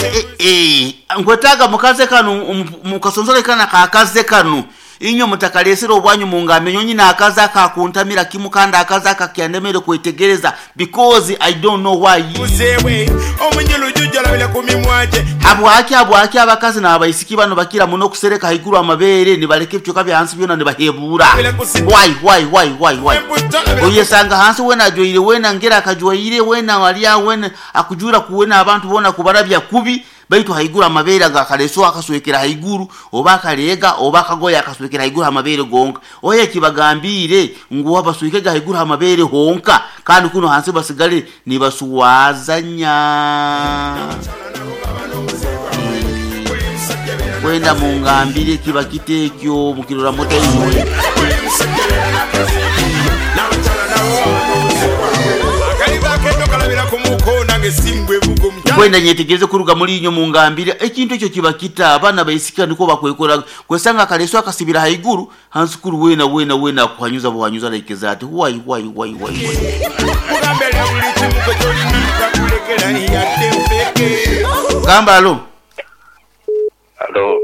ngwetaga mukaze kanu mukasonzole kana kakaze kanu inyo mutakalesera obwanyu mungambe nyonyi na akaza akakuntamira kimukanda akaza akakyandemere kwetegereza because I don't know why muzewe omunyulu jujala bile kumimwaje abwaki abakazi na abayisiki bano bakira muno kusereka haiguru amabere ni baleke byoka byansi byona ne bahebura why oyesanga hansi wena ajoyire wena ngera akajoyire wena waliya wena akujura kuwena abantu bona kubarabya kubi baitu haiguru amabere gakaleso akaswekera haiguru oba kalega oba kagoya akaswekera haiguru amabere gonka oye kibagambire nguwa baswike haiguru amabere honka kandi kuno hansi basigale ni basuwazanya kwenda mungambire kiba kitekyo mukirora motayiwe kwenda nyetegeze kuruga muri inyo mungambire ekintu ekyo kiba kita abana bayisika niko bakwekora kwesanga kaleso akasibira haiguru hansi kuru wena kuhanyuza buhanyuza lekeza ati why Gambalo Hello.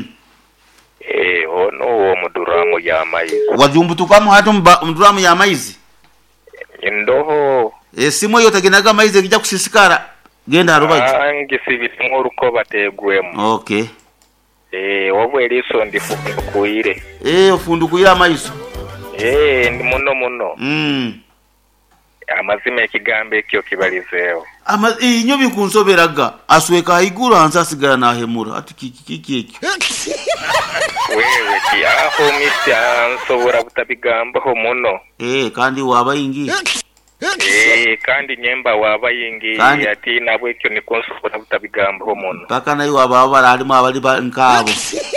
Ono muduramu ya maizi. Wajumbutukamu hatu muduramu ya maizi. Ndoho. Simwe yote genaga maizi kija kusisikara. Genda harubaji. Ngisibiti ngoruko bategwemu. Okay. Wowe eliso ndifundu kuire. Ofundu kuira maizi. Ndi muno. Amazima ekigambe ekyo kibalizeewo. Inyo bikunsoberaga asweka haiguru hansasigara na hemura ati kiki wewe ki aho misi ansobora butabigambaho muno kandi wabayingi kandi nyemba wabayingi ati nabwe ekyo nikonsobora butabigambaho muno paka nayo wababa barimo abali nkabo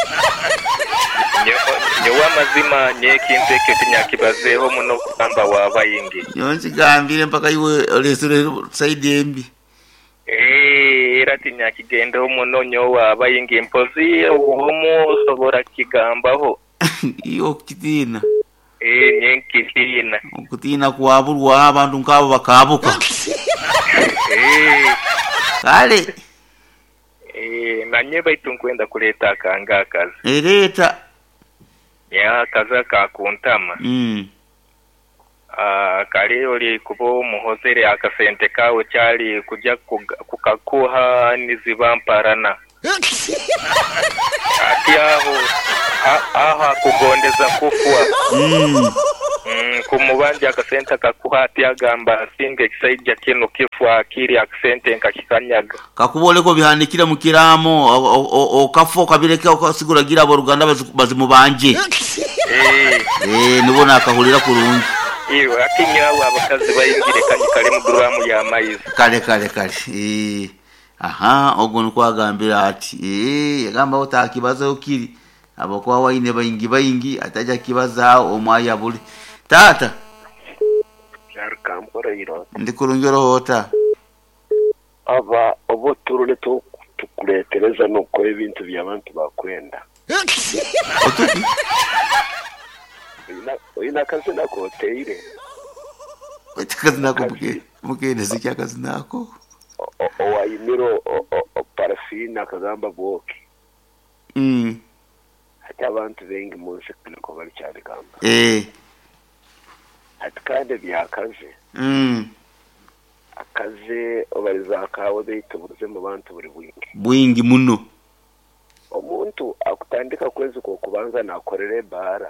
nyowa mazima nyekinze ekyo tinyakibazeho muno kugamba wabayingi yonzi gambire mpaka iwe lesere side embi era tinyakigenda muno nyowa abayingi mpozi omu sobora kigambaho iyo kitina nyenkitina okutina kuwaburwa abantu nkabo bakabuka kale nanye baitu nkwenda kuleta akanga akazi leta ya kaza kakuntama kali oli kubo muhozere akasente kawe cyali kujya kukakuha nizibamparana ati aho kugondeza kufwa kumubanje akasente kakuha ati agamba singe kisaija kino kifwa akiri akasente nkakikanyaga kakuboleko bihandikira mu kiramo okafo kabireke okasiguragira abo Ruganda bazimubanje nibona akahulira kurungi iyo akinyawa abakazi bayingire kanyikale mu duramu ya maizi kale ogono kwagambira ati yagamba utakibaza ukiri abakwa waine bayingi ataja kibaza omwaya buli tata yarkampora iro ndikurungero hota aba oboturule tukuletereza nuko ebintu by'abantu bakwenda otuki ina kazi nako teire kazi nako mukende zikya kazi nako owayimiro parafina akagamba bwoke hati abantu bengi munsi kuliko bali cyane gamba hati kandi byakaze akaze obaliza kawo beitubuze mu bantu buri bwingi muno omuntu akutandika kwezi ko kubanza nakorere bara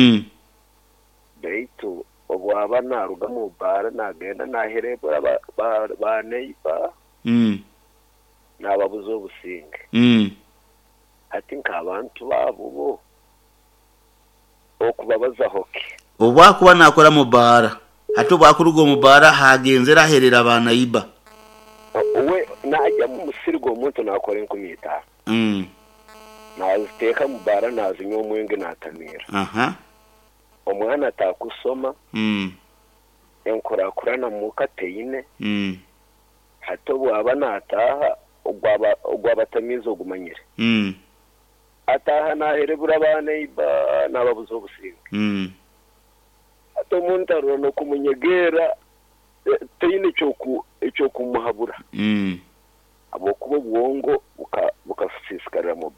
beitu obwaba naruga mu bara nagenda naherebura ba neiba nababuzo businge ati nk'abantu babo bo okubabaza hoke obwakuba nakora mu bara hato bakurugo mu bara hagenzera aherera abana iba we najya mu musirgo umuntu nakora inkumita naziteka mu bara nazinywa umwenge natamira omwana atakusoma enkorakurana mu kateyine hato bwaba nataha ogwabatamizo gumanyire ataha naherebura abana iba nababuzo businga hato muntaro no kumunyegera teyine cyo kumuhabura abo kubo bwongo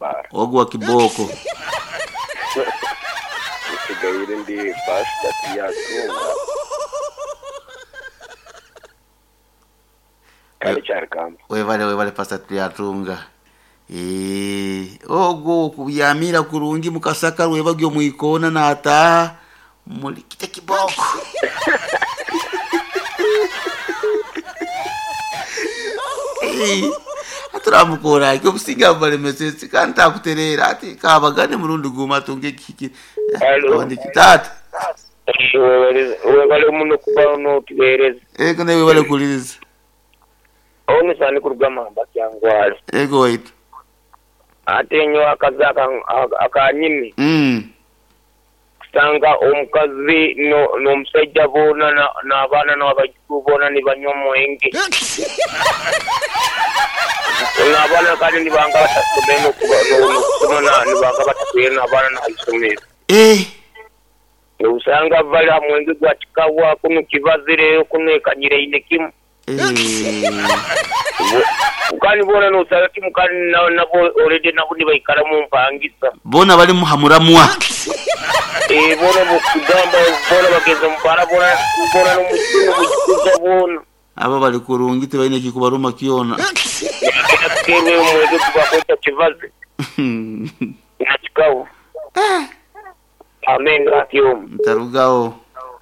Changwara ogwa kiboko usigaire ndi Pastor Tiatunga kali charikamba wevale Pastor Tiatunga ogwo kuyamira kurungi mukasaka rwebagyo muikona nata muri kite kiboko aturamukora iko businga bale mesesi kanta kuterera ati kabagane murundi guma tunge kiki ndi kitata webale muno kuba no kibereza kone webale kuliriza oni sani kurugama bakyangwala ego wait atenyo akazaka akanyini kusanga omukazi no musajja bona n'abaana n'abajju bona ni banyomwenge n'abaana kandi nibanga batasomera kusoma nibanga batasomera n'abaana n'abasomera usanga vala mwenge gwatikawa kuno kivazire kuno ekanyire inekimu ukani bona no sarati mukani nabo already nabo nibaikala mu mpangisa bona bali muhamuramwa bona mukugamba bona bageze mpara bona no mukikuza bona aba bali kurungite baine kikubaruma kiona kewe mwege kubakota kivaze nachikawo amenga kiom ntarugao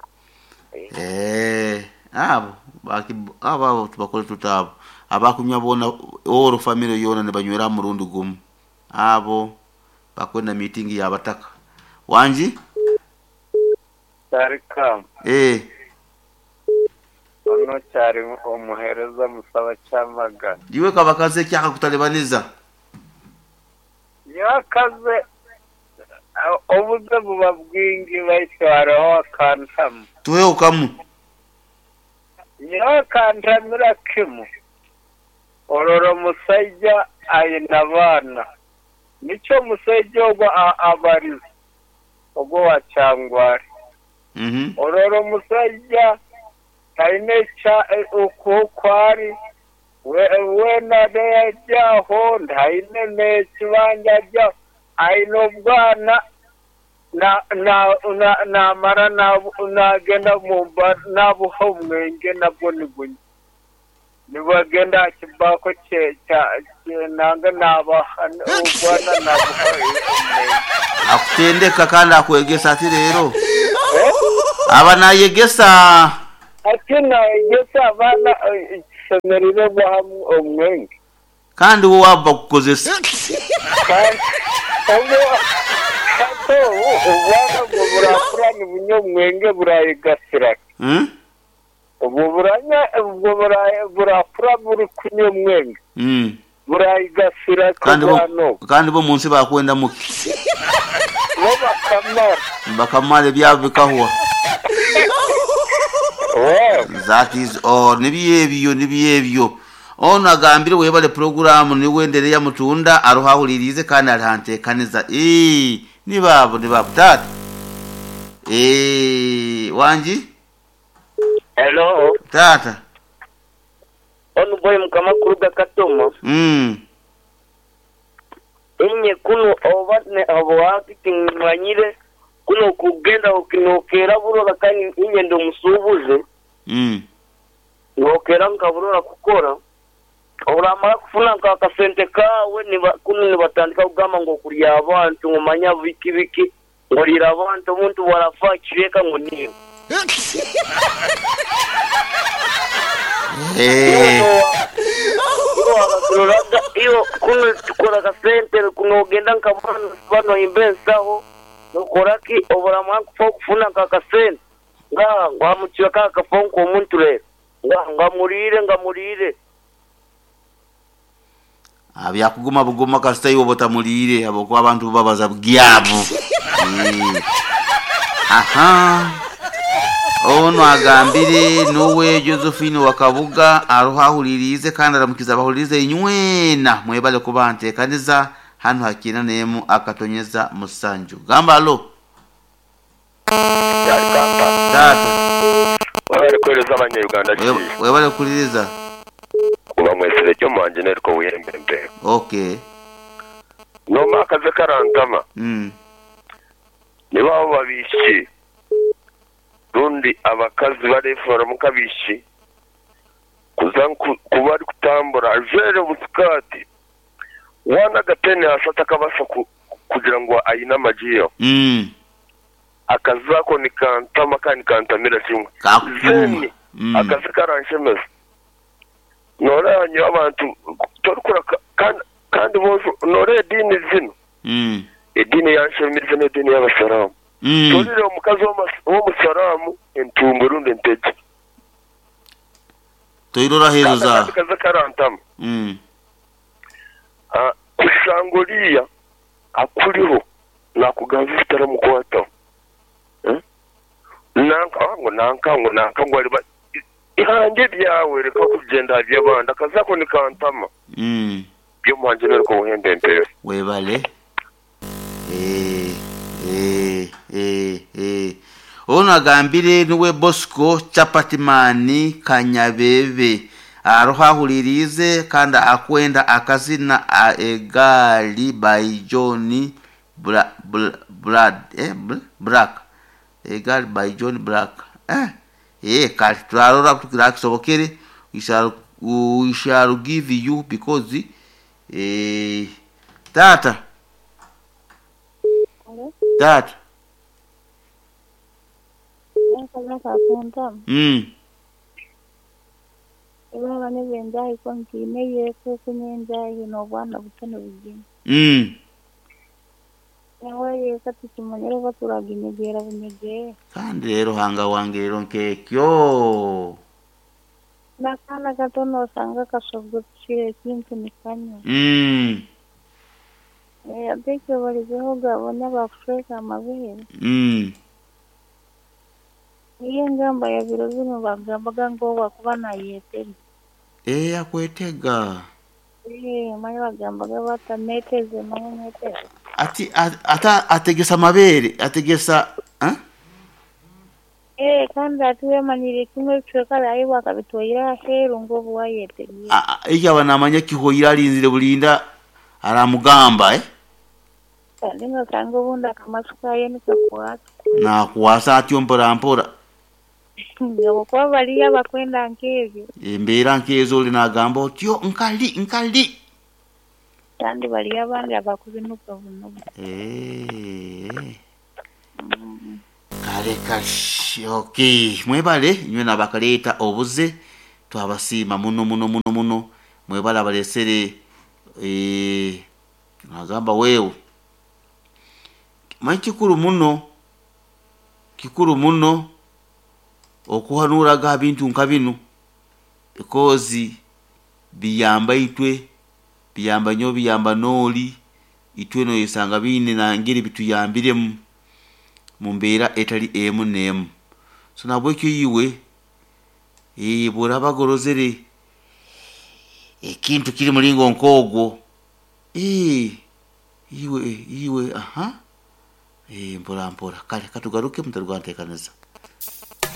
abo tubakole tutabo abakunya bona oro family yona ne banywera mu rundi gumu abo bakwenda meeting yabataka wanji tarika ono cyari umuhereza musaba cyamaga diwe kabakaze cyaka kutalebaniza yakaze obuze bubabwingi bayitwaraho akantamu tuwe ukamu yakantamira kimu ororo musajja ayina abana nicyo musajja ogwo abariza ogwo wa Changwari ororo musajja tainecha ukwari wena dejaho ndaine nekibanja jya aino bwana na mara na genda mumba nabuho mwenge nabwo nibunye nibagenda kibako nanga nabahana ubwana nabuho akutendeka kandi akwegesa ati rero aba nayegesa ati nayegesa abana semerire bahamu omwenge kandi wo waba kukozesa ubwana ngo burakura ni bunyomwenge burayigasira ubwo burakura buri kunyomwenge burayigasira kandi bo munsi bakwenda muki bo bakamara byabo bikahwa that is all nibiyebyo ono agambire webale program ni wendere ya mutunda aruhahulirize kandi arihantekaniza nibabo tata wanji hello tata onu boy mukamakuru gakatoma inye kuno obatne abwakiti mwanyire kuno kugenda ukinokera burora kandi inye ndo musubuze ngokera nkaburora kukora oramara kufuna nkakasente kawe kuno nibatandika kugamba ngo kuriya abantu ngumanya biki ngo lira abantu umuntu warafa kireka ngo niyo iyo kuno tukora kasente kuno genda nkabana bano imbensaho nokoraki oramara kufuna nkakasente ngwamukiwa kakafonko umuntu rero ngamurire abyakuguma buguma kasita yo botamurire abo kwa abantu babaza bwabo ono agambire nowe Josephine wakabuga aruhahuririze kandi aramukiza abahuririze inywena mwebale kubantekaniza hano hakina nemu akatonyeza musanju gambalo tata wabale kweleza abanyarwanda webale kuririza kuba mwesere cyo manje neriko wihembembe okay noma akaze karantama niba abo babishi rundi abakazi barefora mukabishi kuza kuba ari kutambura jere busikati wana gatene asata kabasha kugira ngo ayina amajiyo akazako ni kantama kandi kantamira kimwe zeni akazi karanshemeza noranye abantu torukura kandi bozo nore dini zino edini yanshemeze n'edini y'abasaramu torire umukazi wo musaramu entumburundi nteje toirora heroza akazi karantama kushangoliya akuriho nakuganza ifitara mukwata nanka ngo ari ihange byawe reka kugenda by'abandi akazako ni kantama byo muhanje neriko buhembembere webale ono agambire niwe Bosco Chapatimani Kanyabebe arohahulirize kandi akwenda akazina egali by John Black egali by John Black kali turarora kugira kisobokere we shall give you because tata that Iba benda ikontine yeko kunyenda ino bwana butano bugini. Yawe yeka tukimanyero baturaginyegera bunyege. Kandi rero hanga wange rero nkekyo. Nakana gatono sanga kasobwo kire kintu nikanya. Abeke barizeho gabona bafreka amabere. Iye ngamba ya biro bino bagambaga ngo wakubana yeteri. Akwetega. Manya bagambaga bataneteze manya neteze. Ati ategesa amabere, ategesa kandi atuwe manire kimwe cyokara ayi wakabitoyira heru ngo buwayeteri. Iki abanamanya kihoyira alinzire bulinda aramugamba Ndinga kango bunda kamasukaye nikakwata. Na kuwasa atyo mpora. Ngabo kwa baliya bakwenda nkevyo. Mbera nkezo linagamba otyo nkali. Kandi baliya bandi abakubinuka buno. Kale okay. Mwebale nywe nabakaleta obuze twabasima muno. Mwebale abalesere nagamba wewe. Kikuru muno okuhanuraga bintu nkabino because biyamba itwe biyamba nyo biyamba noli itwe no yesanga bine na ngiri bituyambire mu mbera etali emu nemu so nabwo cyo yiwe burabagorozere ekintu kiri mulingo nkogo iwe mpora kale katugaruke mutarwantekaneza